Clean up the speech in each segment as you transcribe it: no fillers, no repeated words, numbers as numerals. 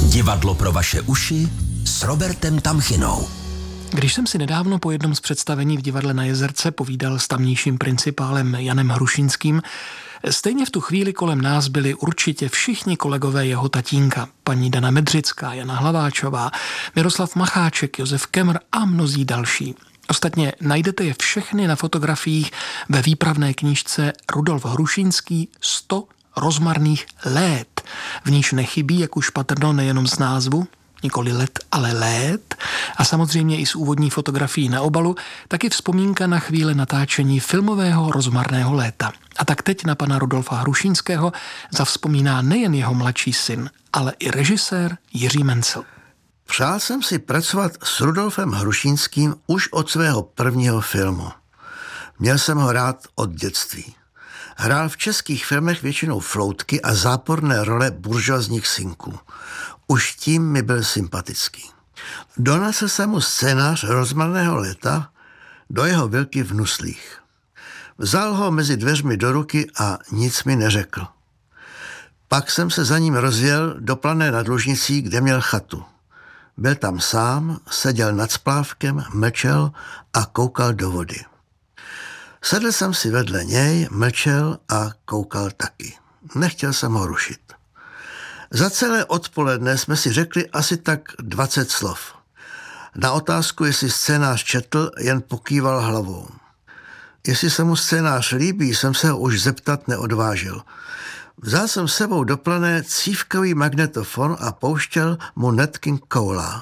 Divadlo pro vaše uši s Robertem Tamchinou. Když jsem si nedávno po jednom z představení v divadle na Jezerce povídal s tamnějším principálem Janem Hrušínským, stejně v tu chvíli kolem nás byli určitě všichni kolegové jeho tatínka. Paní Dana Medřická, Jana Hlaváčová, Miroslav Macháček, Josef Kemr a mnozí další. Ostatně najdete je všechny na fotografiích ve výpravné knížce Rudolf Hrušínský 100 rozmarných lét. V níž nechybí, jak už patrno nejenom z názvu, nikoli let, ale lét, a samozřejmě i z úvodní fotografií na obalu, taky vzpomínka na chvíle natáčení filmového rozmarného léta. A tak teď na pana Rudolfa Hrušínského zavzpomíná nejen jeho mladší syn, ale i režisér Jiří Mencl. Přál jsem si pracovat s Rudolfem Hrušínským už od svého prvního filmu. Měl jsem ho rád od dětství. Hrál v českých filmech většinou floutky a záporné role buržoazních synků. Už tím mi byl sympatický. Donesl jsem mu scénář rozmarného léta do jeho vilky v Nuslích. Vzal ho mezi dveřmi do ruky a nic mi neřekl. Pak jsem se za ním rozjel do Plané nad Lužnicí, kde měl chatu. Byl tam sám, seděl nad splávkem, mlčel a koukal do vody. Sedl jsem si vedle něj, mlčel a koukal taky. Nechtěl jsem ho rušit. Za celé odpoledne jsme si řekli asi tak 20 slov. Na otázku, jestli scénář četl, jen pokýval hlavou. Jestli se mu scénář líbí, jsem se ho už zeptat neodvážil. Vzal jsem s sebou do Plané cívkový magnetofon a pouštěl mu Nat King Cole.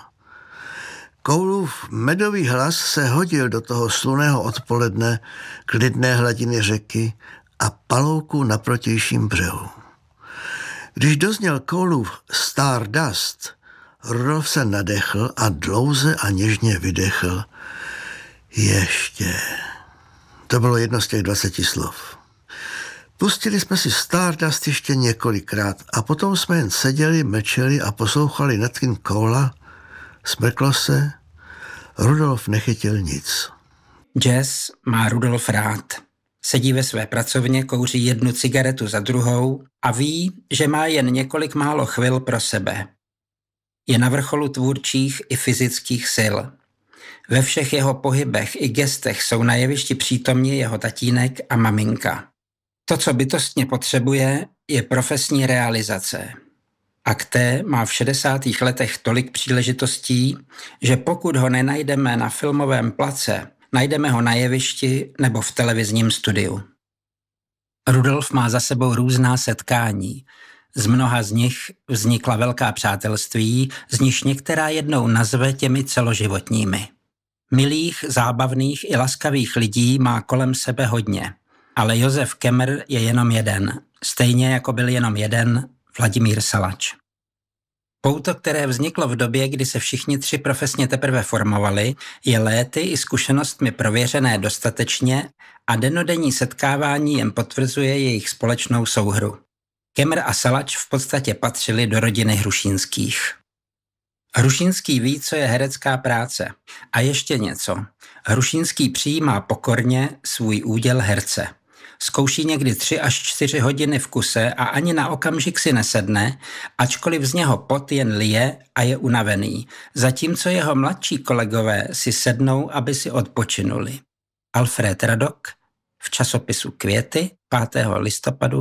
Coleův medový hlas se hodil do toho slunného odpoledne, klidné hladiny řeky a palouku na protějším břehu. Když dozněl Coleův Stardust, Rudolf se nadechl a dlouze a něžně vydechl. Ještě. To bylo jedno z těch 20 slov. Pustili jsme si Stardust ještě několikrát a potom jsme jen seděli, mlčeli a poslouchali Nat King Cole. Smrklo se, Rudolf nechytil nic. Jazz má Rudolf rád. Sedí ve své pracovně, kouří jednu cigaretu za druhou a ví, že má jen několik málo chvil pro sebe. Je na vrcholu tvůrčích i fyzických sil. Ve všech jeho pohybech i gestech jsou na jevišti přítomni jeho tatínek a maminka. To, co bytostně potřebuje, je profesní realizace. A k té má v 60. letech tolik příležitostí, že pokud ho nenajdeme na filmovém place, najdeme ho na jevišti nebo v televizním studiu. Rudolf má za sebou různá setkání. Z mnoha z nich vznikla velká přátelství, z nichž některá jednou nazve těmi celoživotními. Milých, zábavných i laskavých lidí má kolem sebe hodně, ale Josef Kemr je jenom jeden, stejně jako byl jenom jeden Vladimír Salač. Pouto, které vzniklo v době, kdy se všichni tři profesně teprve formovali, je léty i zkušenostmi prověřené dostatečně a dennodenní setkávání jen potvrzuje jejich společnou souhru. Kemr a Salač v podstatě patřili do rodiny Hrušínských. Hrušínský ví, co je herecká práce. A ještě něco. Hrušínský přijímá pokorně svůj úděl herce. Zkouší někdy 3 až 4 hodiny v kuse a ani na okamžik si nesedne, ačkoliv z něho pot jen lije a je unavený, zatímco jeho mladší kolegové si sednou, aby si odpočinuli. Alfred Radok v časopisu Květy 5. listopadu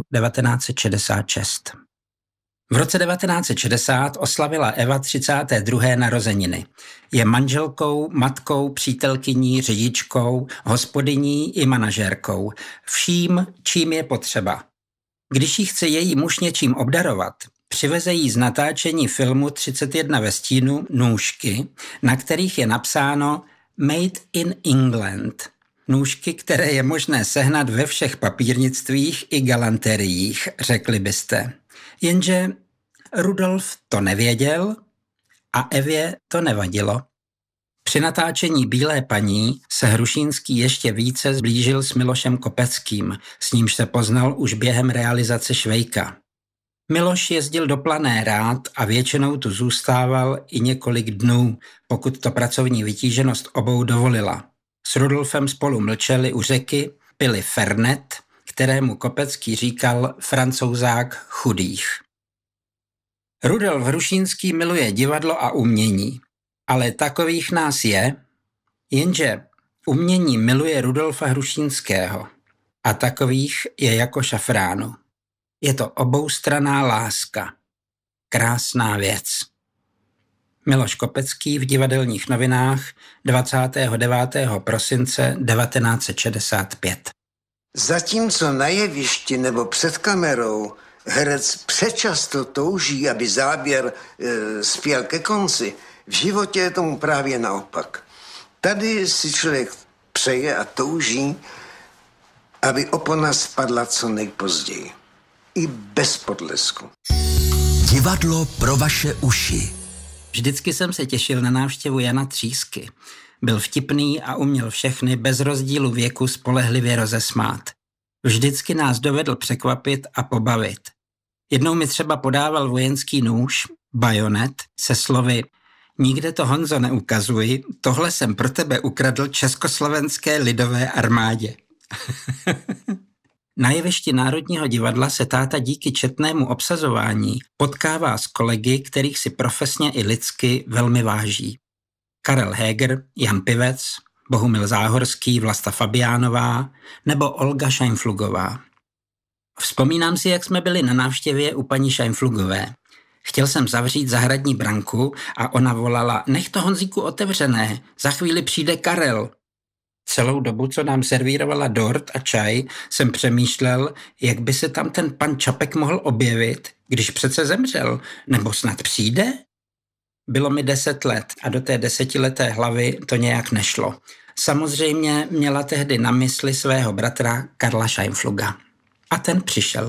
1966. V roce 1960 oslavila Eva 32. narozeniny. Je manželkou, matkou, přítelkyní, řidičkou, hospodyní i manažérkou. Vším, čím je potřeba. Když jí chce její muž něčím obdarovat, přiveze jí z natáčení filmu 31 ve stínu nůžky, na kterých je napsáno Made in England. Nůžky, které je možné sehnat ve všech papírnictvích i galanteriích, řekli byste. Jenže Rudolf to nevěděl a Evě to nevadilo. Při natáčení Bílé paní se Hrušínský ještě více zblížil s Milošem Kopeckým, s nímž se poznal už během realizace Švejka. Miloš jezdil do Plané rád a většinou tu zůstával i několik dnů, pokud to pracovní vytíženost obou dovolila. S Rudolfem spolu mlčeli u řeky, pili fernet, kterému Kopecký říkal Francouzák chudých. Rudolf Hrušínský miluje divadlo a umění, ale takových nás je, jenže umění miluje Rudolfa Hrušínského a takových je jako šafránu. Je to oboustranná láska. Krásná věc. Miloš Kopecký v Divadelních novinách 29. prosince 1965. Zatímco na jevišti nebo před kamerou herec přečasto touží, aby záběr spěl ke konci, v životě je tomu právě naopak. Tady si člověk přeje a touží, aby opona spadla co nejpozději. I bez podlesku. Divadlo pro vaše uši. Vždycky jsem se těšil na návštěvu Jana Třísky. Byl vtipný a uměl všechny bez rozdílu věku spolehlivě rozesmát. Vždycky nás dovedl překvapit a pobavit. Jednou mi třeba podával vojenský nůž, bajonet, se slovy: nikde to, Honzo, neukazuj, tohle jsem pro tebe ukradl Československé lidové armádě. Na jevišti Národního divadla se táta díky četnému obsazování potkává s kolegy, kterých si profesně i lidsky velmi váží. Karel Heger, Jan Pivec, Bohumil Záhorský, Vlasta Fabiánová nebo Olga Šajnflugová. Vzpomínám si, jak jsme byli na návštěvě u paní Šajnflugové. Chtěl jsem zavřít zahradní branku a ona volala: nech to, Honzíku, otevřené, za chvíli přijde Karel. Celou dobu, co nám servírovala dort a čaj, jsem přemýšlel, jak by se tam ten pan Čapek mohl objevit, když přece zemřel, nebo snad přijde? Bylo mi 10 let a do té 10leté hlavy to nějak nešlo. Samozřejmě měla tehdy na mysli svého bratra Karla Šajnfluga. A ten přišel.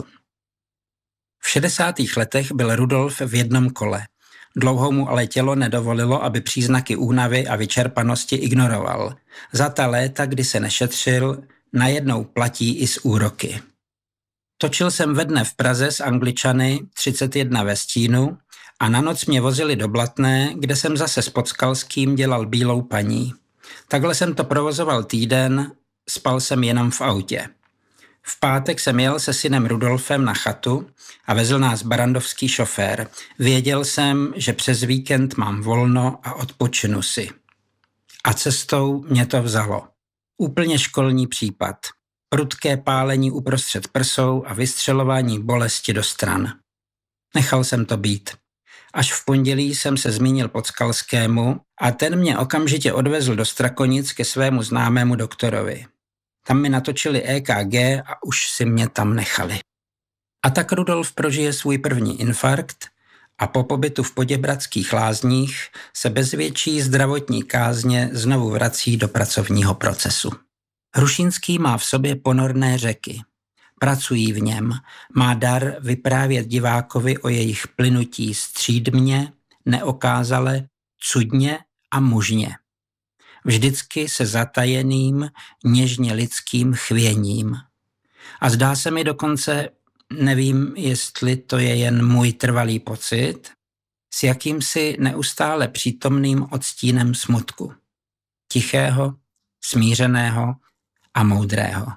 V 60. letech byl Rudolf v jednom kole. Dlouho mu ale tělo nedovolilo, aby příznaky únavy a vyčerpanosti ignoroval. Za ta léta, kdy se nešetřil, najednou platí i s úroky. Točil jsem ve dne v Praze s Angličany 31 ve stínu a na noc mě vozili do Blatné, kde jsem zase s Podskalským dělal Bílou paní. Takhle jsem to provozoval týden, spal jsem jenom v autě. V pátek jsem jel se synem Rudolfem na chatu a vezl nás barandovský šofér. Věděl jsem, že přes víkend mám volno a odpočinu si. A cestou mě to vzalo. Úplně školní případ. Prudké pálení uprostřed prsou a vystřelování bolesti do stran. Nechal jsem to být. Až v pondělí jsem se zmínil Podskalskému a ten mě okamžitě odvezl do Strakonic ke svému známému doktorovi. Tam mi natočili EKG a už si mě tam nechali. A tak Rudolf prožije svůj první infarkt a po pobytu v Poděbradských lázních se bez větší zdravotní kázně znovu vrací do pracovního procesu. Hrušínský má v sobě ponorné řeky. Pracují v něm, má dar vyprávět divákovi o jejich plynutí střídmě, neokázale, cudně a mužně. Vždycky se zatajeným, něžně lidským chvěním. A zdá se mi dokonce, nevím, jestli to je jen můj trvalý pocit, s jakýmsi neustále přítomným odstínem smutku. Tichého, smířeného a moudrého.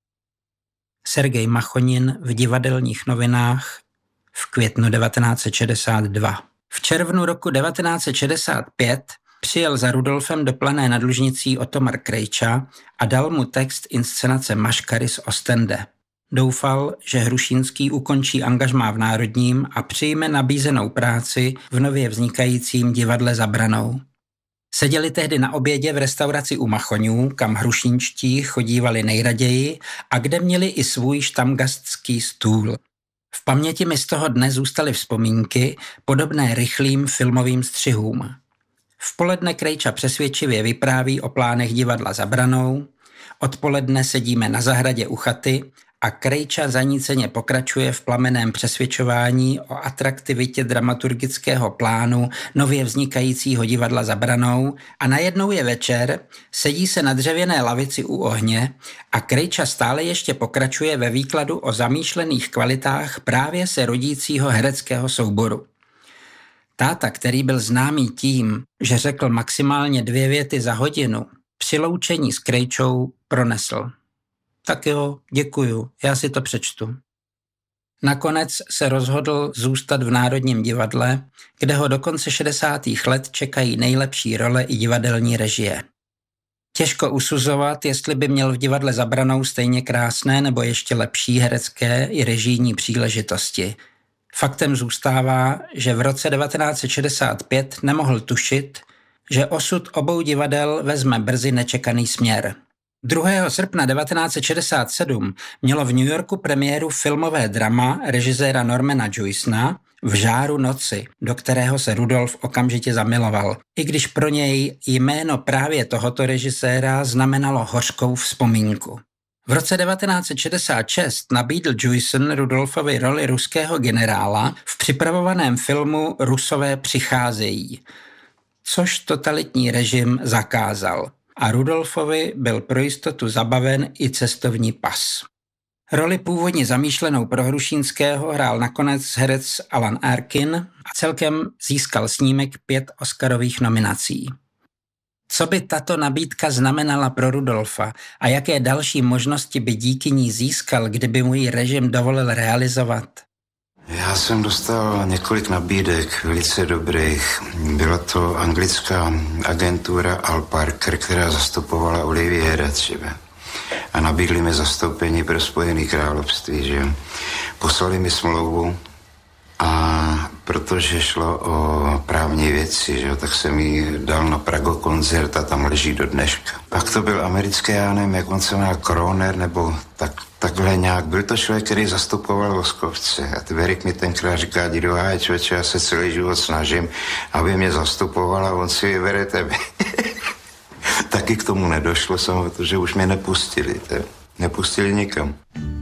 Sergej Machonin v Divadelních novinách v květnu 1962. V červnu roku 1965 přijel za Rudolfem do Plané nad Lužnicí Otomar Krejča a dal mu text inscenace Maškary z Ostende. Doufal, že Hrušínský ukončí angažmá v Národním a přijme nabízenou práci v nově vznikajícím divadle Za branou. Seděli tehdy na obědě v restauraci u Machoňů, kam hrušínští chodívali nejraději a kde měli i svůj štamgastský stůl. V paměti mi z toho dne zůstaly vzpomínky podobné rychlým filmovým střihům. V poledne Krejča přesvědčivě vypráví o plánech divadla Za branou, odpoledne sedíme na zahradě u chaty a Krejča zaníceně pokračuje v plamenném přesvědčování o atraktivitě dramaturgického plánu nově vznikajícího divadla Za branou a najednou je večer, sedí se na dřevěné lavici u ohně a Krejča stále ještě pokračuje ve výkladu o zamýšlených kvalitách právě se rodícího hereckého souboru. Táta, který byl známý tím, že řekl maximálně 2 věty za hodinu, při loučení s Krejčou pronesl: tak jo, děkuju, já si to přečtu. Nakonec se rozhodl zůstat v Národním divadle, kde ho do konce 60. let čekají nejlepší role i divadelní režie. Těžko usuzovat, jestli by měl v divadle za branou stejně krásné nebo ještě lepší herecké i režijní příležitosti. Faktem zůstává, že v roce 1965 nemohl tušit, že osud obou divadel vezme brzy nečekaný směr. 2. srpna 1967 mělo v New Yorku premiéru filmové drama režiséra Normana Jewisona V žáru noci, do kterého se Rudolf okamžitě zamiloval, i když pro něj jméno právě tohoto režiséra znamenalo hořkou vzpomínku. V roce 1966 nabídl Jewison Rudolfovi roli ruského generála v připravovaném filmu Rusové přicházejí, což totalitní režim zakázal. A Rudolfovi byl pro jistotu zabaven i cestovní pas. Roli původně zamýšlenou pro Hrušínského hrál nakonec herec Alan Arkin a celkem získal snímek 5 Oscarových nominací. Co by tato nabídka znamenala pro Rudolfa a jaké další možnosti by díky ní získal, kdyby mu ji režim dovolil realizovat? Já jsem dostal několik nabídek, velice dobrých. Byla to anglická agentura Al Parker, která zastupovala Oliviera třeba. A nabídli mi zastoupení pro Spojené království, že poslali mi smlouvu a protože šlo o právní věci, že tak jsem ji dal na Prago koncert a tam leží do dneška. Pak to byl americký, já nevím, jak on se jmenuje, Kroner, nebo takhle nějak. Byl to člověk, který zastupoval Voskovce. A Tverik mi tenkrát říká, Dido, člověče, já se celý život snažím, aby mě zastupoval a on si vybere tebe. Taky k tomu nedošlo, protože už mě nepustili. Nepustili nikam.